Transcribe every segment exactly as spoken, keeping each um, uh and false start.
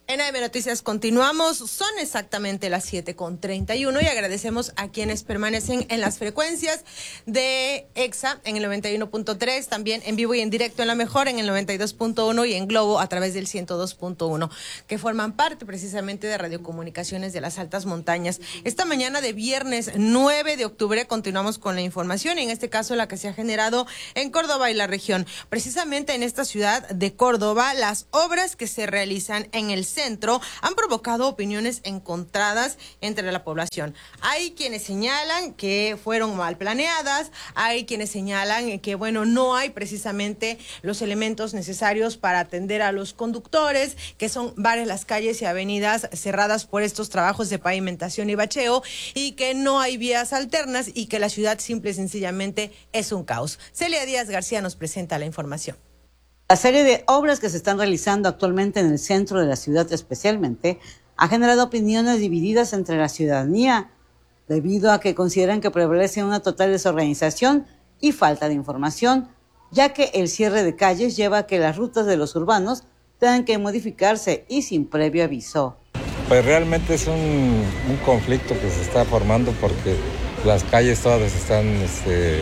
En A M Noticias continuamos, son exactamente las siete con treinta y uno y agradecemos a quienes permanecen en las frecuencias de EXA en el noventa y uno punto tres, también en vivo y en directo en La Mejor en el noventa y dos punto uno y en Globo a través del ciento dos punto uno, que forman parte precisamente de Radiocomunicaciones de las Altas Montañas. Esta mañana de viernes nueve de octubre continuamos con la información, y en este caso la que se ha generado en Córdoba y la región. Precisamente en esta ciudad de Córdoba, las obras que se realizan en el centro han provocado opiniones encontradas entre la población. Hay quienes señalan que fueron mal planeadas, hay quienes señalan que, bueno, no hay precisamente los elementos necesarios para atender a los conductores, que son varias las calles y avenidas cerradas por estos trabajos de pavimentación y bacheo, y que no hay vías alternas y que la ciudad simple y sencillamente es un caos. Celia Díaz García nos presenta la información. La serie de obras que se están realizando actualmente en el centro de la ciudad especialmente ha generado opiniones divididas entre la ciudadanía, debido a que consideran que prevalece una total desorganización y falta de información, ya que el cierre de calles lleva a que las rutas de los urbanos tengan que modificarse y sin previo aviso. Pues realmente es un, un conflicto que se está formando porque las calles todas están... Este,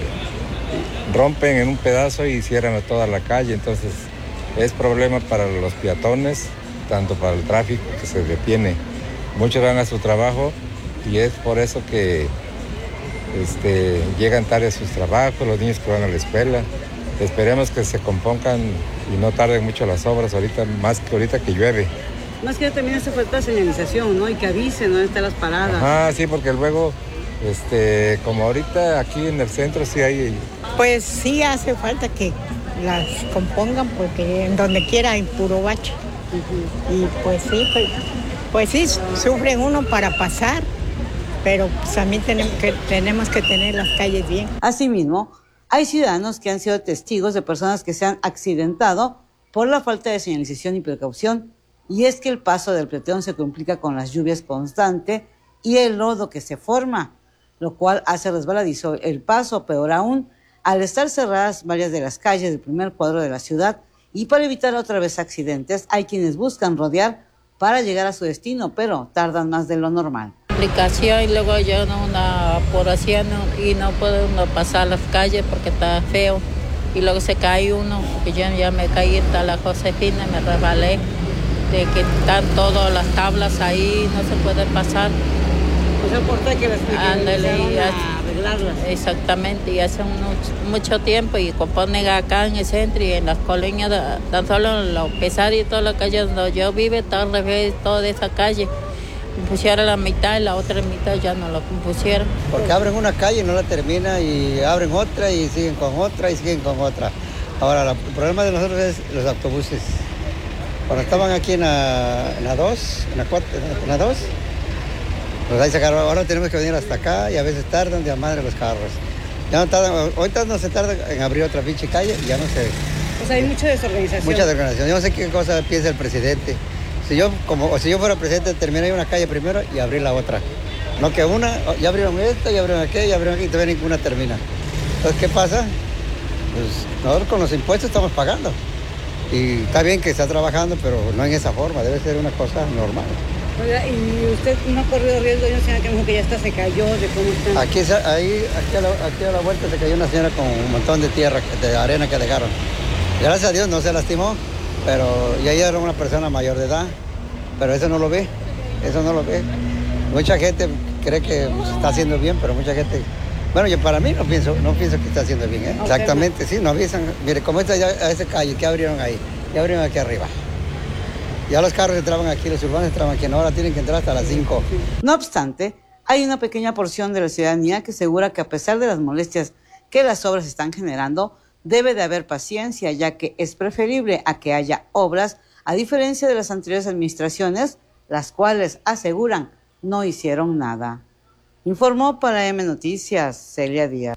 rompen en un pedazo y cierran a toda la calle, entonces es problema para los peatones, tanto para el tráfico que se detiene. Muchos van a su trabajo y es por eso que este, llegan tarde a sus trabajos, los niños que van a la escuela. Esperemos que se compongan y no tarden mucho las obras ahorita, más que ahorita que llueve. Más que también hace falta señalización, ¿no? Y que avisen dónde están las paradas. Ah, sí, porque luego, este, como ahorita aquí en el centro sí hay... Pues sí hace falta que las compongan porque en donde quiera hay puro bache. Uh-huh. Y pues sí, pues, pues sí, sufre uno para pasar, pero pues también tenemos que, tenemos que tener las calles bien. Asimismo, hay ciudadanos que han sido testigos de personas que se han accidentado por la falta de señalización y precaución, y es que el paso del peatón se complica con las lluvias constantes y el lodo que se forma, lo cual hace resbaladizo el paso. Peor aún, al estar cerradas varias de las calles del primer cuadro de la ciudad, y para evitar otra vez accidentes, hay quienes buscan rodear para llegar a su destino, pero tardan más de lo normal. Aplicación y luego yo no una apuración y no puedo uno pasar las calles porque está feo, y luego se cae uno, porque yo ya me caí hasta la Josefina, me resbalé, de que están todas las tablas ahí, no se puede pasar. Pues es importante que las Ándale, a arreglarlas. Exactamente, y hace mucho, mucho tiempo, y componen acá en el centro y en las colonias, tan solo lo pesar y toda la calle donde yo vivo, está al revés, toda esa calle. Pusieron la mitad y la otra mitad ya no lo pusieron. Porque abren una calle y no la terminan, y abren otra y siguen con otra y siguen con otra. Ahora, la, el problema de nosotros es los autobuses. Cuando estaban aquí en la dos, en la cuatro, en la dos, pues ahí se agarró. Ahora tenemos que venir hasta acá y a veces tardan de a madre los carros. Ya no tardan, ahorita no se tarda en abrir otra pinche calle y ya no se... Pues hay mucha desorganización. Mucha desorganización. Yo no sé qué cosa piensa el presidente. Si yo, como, o si yo fuera presidente, terminaría una calle primero y abrir la otra. No que una, ya abrieron esta, ya abrieron aquella, ya abrieron aquí y todavía ninguna termina. Entonces, ¿qué pasa? Pues nosotros con los impuestos estamos pagando. Y está bien que está trabajando, pero no en esa forma, debe ser una cosa normal. Oiga, ¿y usted no ha corrido riesgo? Yo señora que me dijo que ya está, se cayó, ¿de cómo está? Aquí, ahí, aquí, a la, aquí a la vuelta se cayó una señora con un montón de tierra, de arena que dejaron. Gracias a Dios no se lastimó, pero ya era una persona mayor de edad, pero eso no lo ve, eso no lo ve. Mucha gente cree que está haciendo bien, pero mucha gente... Bueno, yo para mí no pienso, no pienso que está haciendo bien, ¿eh? Okay. Exactamente, sí, no avisan. Mire, como esta ya, a esa calle, ¿qué abrieron ahí? Ya abrieron aquí arriba. Ya los carros entraban aquí, los urbanos entraban aquí, ahora tienen que entrar hasta las cinco. No obstante, hay una pequeña porción de la ciudadanía que asegura que a pesar de las molestias que las obras están generando, debe de haber paciencia, ya que es preferible a que haya obras, a diferencia de las anteriores administraciones, las cuales aseguran no hicieron nada. Informó para A M Noticias, Celia Díaz.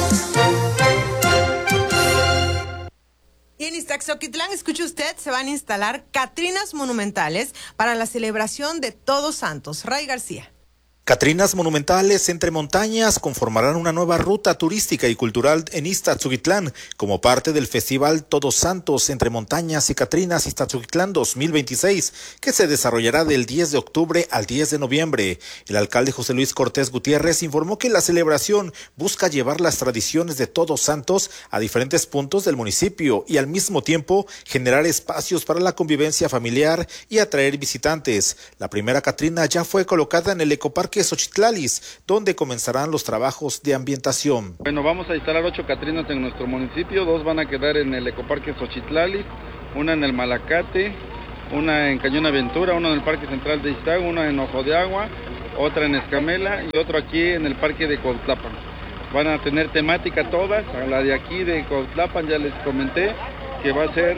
Y en Ixtaxoquitlán, escuche usted, se van a instalar catrinas monumentales para la celebración de Todos Santos. Ray García. Catrinas monumentales entre montañas conformarán una nueva ruta turística y cultural en Ixtaxuquitlán como parte del Festival Todos Santos entre Montañas y Catrinas Ixtaxuquitlán dos mil veintiséis, que se desarrollará del diez de octubre al diez de noviembre. El alcalde José Luis Cortés Gutiérrez informó que la celebración busca llevar las tradiciones de Todos Santos a diferentes puntos del municipio y al mismo tiempo generar espacios para la convivencia familiar y atraer visitantes. La primera Catrina ya fue colocada en el ecoparque Xochitlalis, donde comenzarán los trabajos de ambientación. Bueno, vamos a instalar ocho Catrinas en nuestro municipio, dos van a quedar en el ecoparque Xochitlalis, una en el Malacate, una en Cañón Aventura, una en el Parque Central de Ixtago, una en Ojo de Agua, otra en Escamela y otro aquí en el Parque de Cuautlapan. Van a tener temática todas, a la de aquí de Cuautlapan ya les comenté que va a ser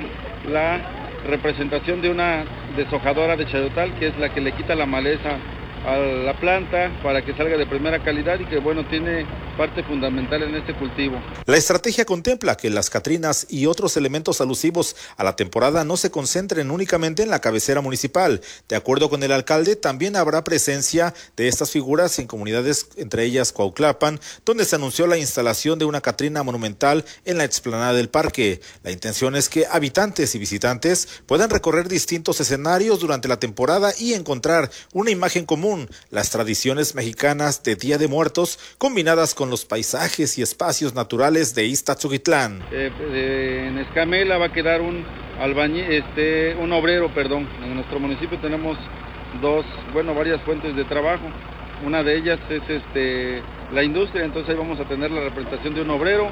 la representación de una deshojadora de chayotal, que es la que le quita la maleza a la planta para que salga de primera calidad y que bueno, tiene parte fundamental en este cultivo. La estrategia contempla que las Catrinas y otros elementos alusivos a la temporada no se concentren únicamente en la cabecera municipal. De acuerdo con el alcalde, también habrá presencia de estas figuras en comunidades, entre ellas Cuautlapan, donde se anunció la instalación de una Catrina monumental en la explanada del parque. La intención es que habitantes y visitantes puedan recorrer distintos escenarios durante la temporada y encontrar una imagen común, las tradiciones mexicanas de Día de Muertos combinadas con los paisajes y espacios naturales de Ixtaxuquitlán. Eh, eh, en Escamela va a quedar un albañil, este, un obrero, perdón. En nuestro municipio tenemos dos, bueno, varias fuentes de trabajo. Una de ellas es este, la industria, entonces ahí vamos a tener la representación de un obrero.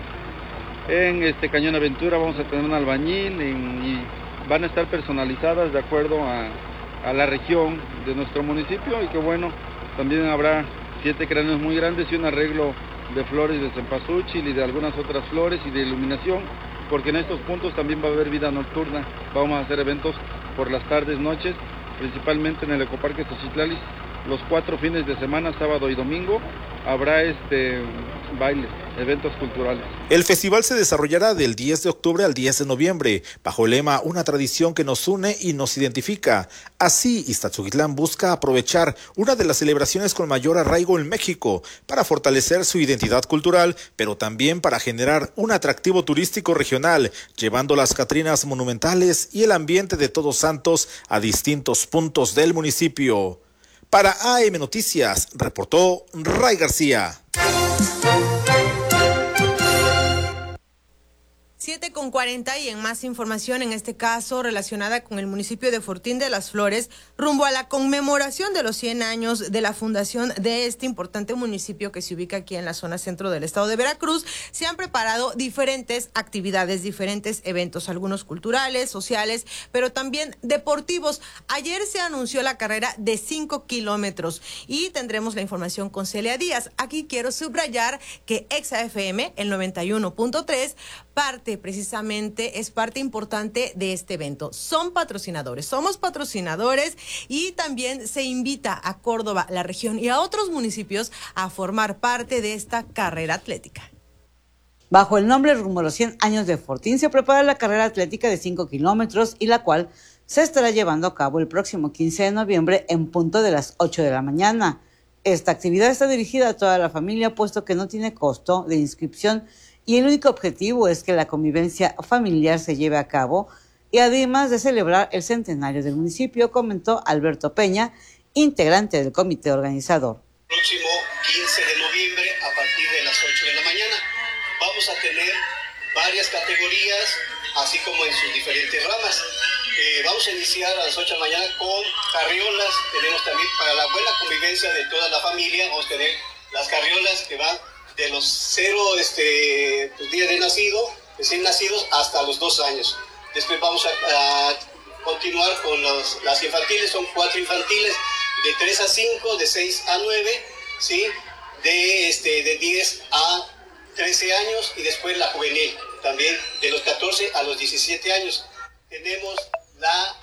En este Cañón Aventura vamos a tener un albañil en, y van a estar personalizadas de acuerdo a a la región de nuestro municipio y que bueno, también habrá siete cráneos muy grandes y un arreglo de flores de cempasúchil y de algunas otras flores y de iluminación, porque en estos puntos también va a haber vida nocturna. Vamos a hacer eventos por las tardes, noches, principalmente en el ecoparque Xochitlalis. Los cuatro fines de semana, sábado y domingo, habrá este bailes, eventos culturales. El festival se desarrollará del diez de octubre al diez de noviembre, bajo el lema Una tradición que nos une y nos identifica. Así, Ixtaxuquitlán busca aprovechar una de las celebraciones con mayor arraigo en México para fortalecer su identidad cultural, pero también para generar un atractivo turístico regional, llevando las Catrinas monumentales y el ambiente de Todos Santos a distintos puntos del municipio. Para A M Noticias, reportó Ray García. siete con cuarenta y en más información, en este caso relacionada con el municipio de Fortín de las Flores, rumbo a la conmemoración de los cien años de la fundación de este importante municipio que se ubica aquí en la zona centro del estado de Veracruz, se han preparado diferentes actividades, diferentes eventos, algunos culturales, sociales, pero también deportivos. Ayer se anunció la carrera de cinco kilómetros y tendremos la información con Celia Díaz. Aquí quiero subrayar que Exa F M, el noventa y uno punto tres, parte precisamente, es parte importante de este evento. Son patrocinadores, somos patrocinadores y también se invita a Córdoba, la región y a otros municipios a formar parte de esta carrera atlética. Bajo el nombre rumbo a los cien años de Fortín se prepara la carrera atlética de cinco kilómetros y la cual se estará llevando a cabo el próximo quince de noviembre en punto de las ocho de la mañana. Esta actividad está dirigida a toda la familia, puesto que no tiene costo de inscripción y el único objetivo es que la convivencia familiar se lleve a cabo y además de celebrar el centenario del municipio, comentó Alberto Peña, integrante del comité organizador. Próximo quince de noviembre a partir de las ocho de la mañana vamos a tener varias categorías, así como en sus diferentes ramas. Eh, vamos a iniciar a las ocho de la mañana con carriolas. Tenemos también para la buena convivencia de toda la familia, vamos a tener las carriolas que van de los cero este, pues, días de nacido, recién nacidos, hasta los dos años. Después vamos a, a continuar con los, las infantiles, son cuatro infantiles, de tres a cinco, de seis a nueve, ¿sí? de, este, de diez a trece años, y después la juvenil, también de los catorce a los diecisiete años. Tenemos la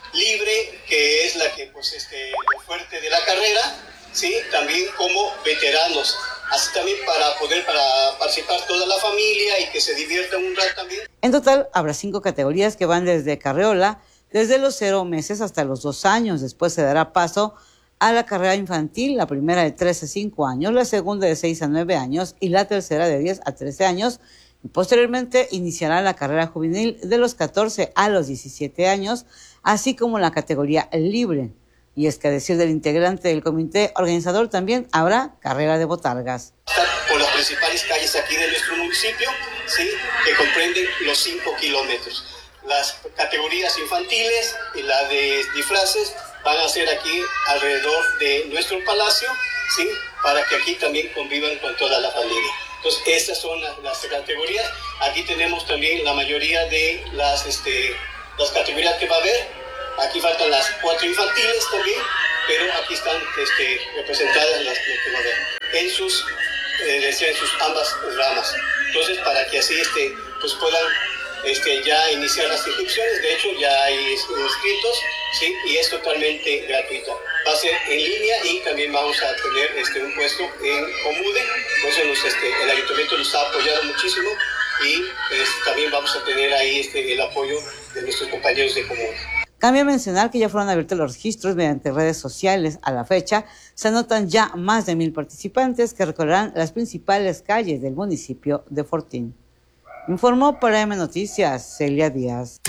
libre, que es la que, pues, este, lo fuerte de la carrera, ¿sí? También como veteranos. Así también para poder para participar toda la familia y que se divierta un rato también. En total habrá cinco categorías que van desde carriola, desde los cero meses hasta los dos años. Después se dará paso a la carrera infantil, la primera de tres a cinco años, la segunda de seis a nueve años y la tercera de diez a trece años. Y posteriormente iniciará la carrera juvenil de los catorce a los diecisiete años, así como la categoría libre. Y es que a decir del integrante del comité organizador también habrá carrera de botargas. Por las principales calles aquí de nuestro municipio, ¿sí?, que comprenden los cinco kilómetros. Las categorías infantiles y la de disfraces van a ser aquí alrededor de nuestro palacio, ¿sí?, para que aquí también convivan con toda la familia. Entonces, estas son las, las categorías. Aquí tenemos también la mayoría de las, este, las categorías que va a haber. Aquí faltan las cuatro infantiles también, pero aquí están este, representadas las que va a haber en sus, eh, en sus ambas ramas. Entonces, para que así este, pues puedan este, ya iniciar las inscripciones. De hecho, ya hay inscritos, ¿sí?, y es totalmente gratuita. Va a ser en línea y también vamos a tener este, un puesto en Comude. Entonces, nos, este, el ayuntamiento nos ha apoyado muchísimo y pues, también vamos a tener ahí este, el apoyo de nuestros compañeros de Comude. Cabe mencionar que ya fueron abiertos los registros mediante redes sociales. A la fecha, se anotan ya más de mil participantes que recorrerán las principales calles del municipio de Fortín. Informó para M Noticias, Celia Díaz.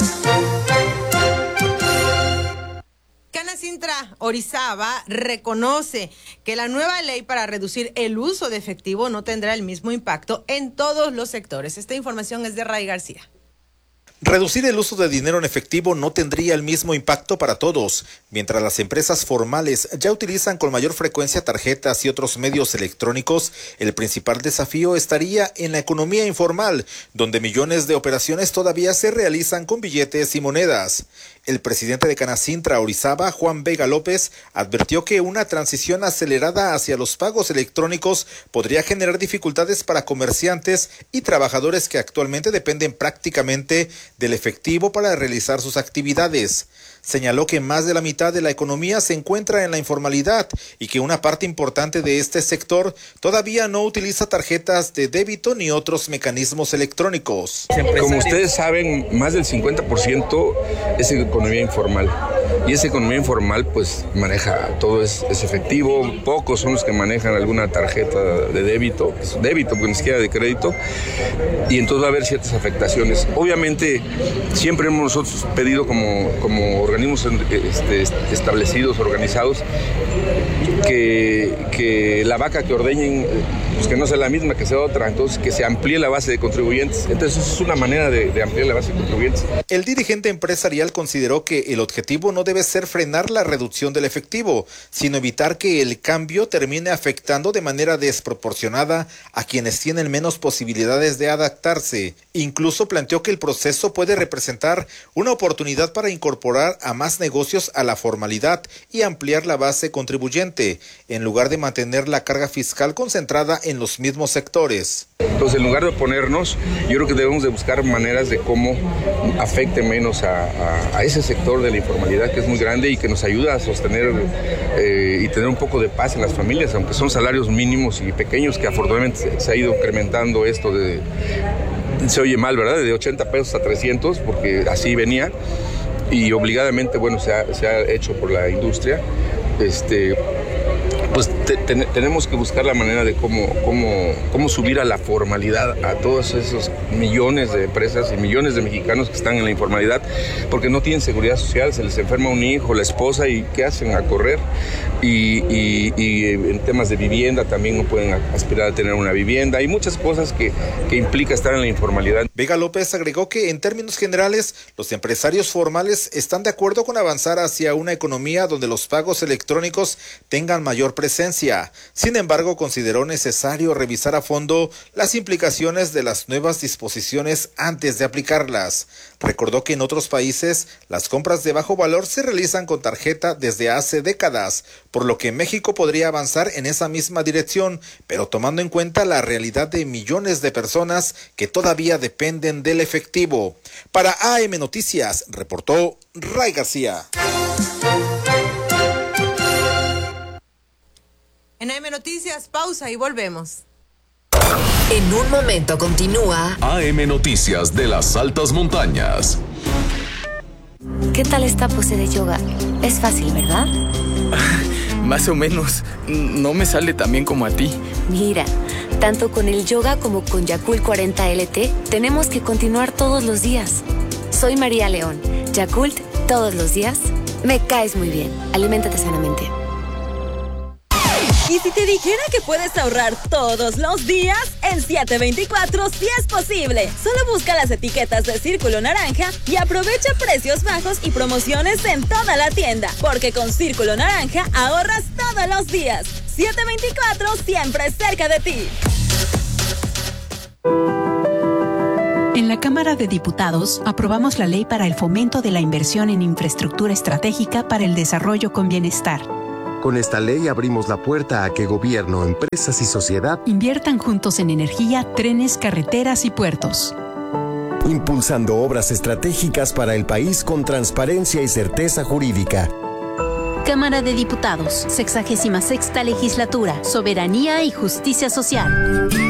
Canacintra Orizaba reconoce que la nueva ley para reducir el uso de efectivo no tendrá el mismo impacto en todos los sectores. Esta información es de Ray García. Reducir el uso de dinero en efectivo no tendría el mismo impacto para todos. Mientras las empresas formales ya utilizan con mayor frecuencia tarjetas y otros medios electrónicos, el principal desafío estaría en la economía informal, donde millones de operaciones todavía se realizan con billetes y monedas. El presidente de Canacintra Orizaba, Juan Vega López, advirtió que una transición acelerada hacia los pagos electrónicos podría generar dificultades para comerciantes y trabajadores que actualmente dependen prácticamente del efectivo para realizar sus actividades. Señaló que más de la mitad de la economía se encuentra en la informalidad y que una parte importante de este sector todavía no utiliza tarjetas de débito ni otros mecanismos electrónicos. Como ustedes saben, más del cincuenta por ciento es economía informal. Y esa economía informal pues maneja todo, es, es efectivo, pocos son los que manejan alguna tarjeta de débito, débito porque ni siquiera de crédito, y entonces va a haber ciertas afectaciones. Obviamente siempre hemos nosotros pedido como, como organismos este, establecidos, organizados, que, que la vaca que ordeñen, pues que no sea la misma, que sea otra, entonces que se amplíe la base de contribuyentes. Entonces es una manera de, de ampliar la base de contribuyentes. El dirigente empresarial consideró que el objetivo no debe ser frenar la reducción del efectivo, sino evitar que el cambio termine afectando de manera desproporcionada a quienes tienen menos posibilidades de adaptarse. Incluso planteó que el proceso puede representar una oportunidad para incorporar a más negocios a la formalidad y ampliar la base contribuyente, en lugar de mantener la carga fiscal concentrada en los mismos sectores. Entonces, en lugar de oponernos, yo creo que debemos de buscar maneras de cómo afecte menos a, a, a ese sector de la informalidad, que es muy grande y que nos ayuda a sostener eh, y tener un poco de paz en las familias, aunque son salarios mínimos y pequeños, que afortunadamente se ha ido incrementando esto de, se oye mal, ¿verdad?, de ochenta pesos a trescientos, porque así venía, y obligadamente, bueno, se ha, se ha hecho por la industria. Este... pues te, te, tenemos que buscar la manera de cómo, cómo, cómo subir a la formalidad a todos esos millones de empresas y millones de mexicanos que están en la informalidad porque no tienen seguridad social, se les enferma un hijo, la esposa, y ¿qué hacen? A correr. Y, y, y en temas de vivienda también no pueden aspirar a tener una vivienda. Hay muchas cosas que, que implica estar en la informalidad. Vega López agregó que en términos generales los empresarios formales están de acuerdo con avanzar hacia una economía donde los pagos electrónicos tengan mayor presencia. Sin embargo, consideró necesario revisar a fondo las implicaciones de las nuevas disposiciones antes de aplicarlas. Recordó que en otros países las compras de bajo valor se realizan con tarjeta desde hace décadas, por lo que México podría avanzar en esa misma dirección, pero tomando en cuenta la realidad de millones de personas que todavía dependen del efectivo. Para A M Noticias, reportó Ray García. En A M Noticias, pausa y volvemos. En un momento continúa A M Noticias de las altas montañas. ¿Qué tal esta pose de yoga? Es fácil, ¿verdad? Más o menos. No me sale tan bien como a ti. Mira, tanto con el yoga como con Yakult cuarenta L T, tenemos que continuar todos los días. Soy María León. Yakult, todos los días. Me caes muy bien. Aliméntate sanamente. ¿Y si te dijera que puedes ahorrar todos los días? En siete veinticuatro sí es posible. Solo busca las etiquetas de Círculo Naranja y aprovecha precios bajos y promociones en toda la tienda. Porque con Círculo Naranja ahorras todos los días. siete veinticuatro, siempre cerca de ti. En la Cámara de Diputados aprobamos la ley para el fomento de la inversión en infraestructura estratégica para el desarrollo con bienestar. Con esta ley abrimos la puerta a que gobierno, empresas y sociedad inviertan juntos en energía, trenes, carreteras y puertos. Impulsando obras estratégicas para el país con transparencia y certeza jurídica. Cámara de Diputados, sexagésima sexta legislatura, Soberanía y Justicia Social.